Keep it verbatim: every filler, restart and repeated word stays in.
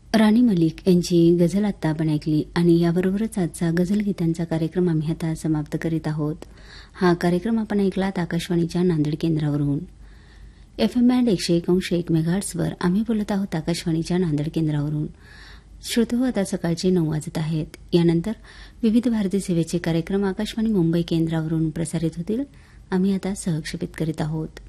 राणी मलिक यांची गझल आत्ता आपण ऐकली आणि याबरोबरच आजचा गझल गीतांचा कार्यक्रम आम्ही आता समाप्त करीत आहोत. हा कार्यक्रम आपण ऐकलात आकाशवाणीच्या नांदेड केंद्रावरून. एफ एम बँड एकशे एक अंश एक मेगाहर्ट्झवर आम्ही बोलत आहोत आकाशवाणीच्या नांदेड केंद्रावरून. श्रोतो, आता सकाळचे नऊ वाजत आहेत. यानंतर विविध भारती सेवेचे कार्यक्रम आकाशवाणी मुंबई केंद्रावरून प्रसारित होतील. आम्ही आता सहक्षेपित करीत आहोत.